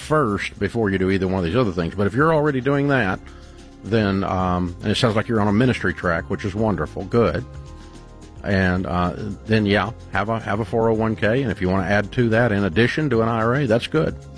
first before you do either one of these other things. But if you're already doing that, then and it sounds like you're on a ministry track, which is wonderful, good. And then, yeah, have a 401k, and if you want to add to that in addition to an IRA, that's good.